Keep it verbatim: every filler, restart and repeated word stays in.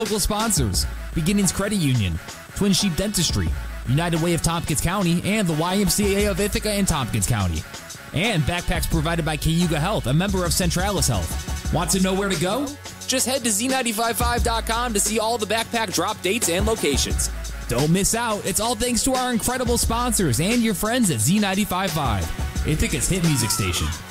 Local sponsors: Beginnings Credit Union, Twin Sheep Dentistry, United Way of Tompkins County, and the Y M C A of Ithaca and Tompkins County. And backpacks provided by Cayuga Health, a member of Centralis Health. Want to know where to go? Just head to Z nine five five dot com to see all the backpack drop dates and locations. Don't miss out. It's all thanks to our incredible sponsors and your friends at Z nine five five, Ithaca's hit music station.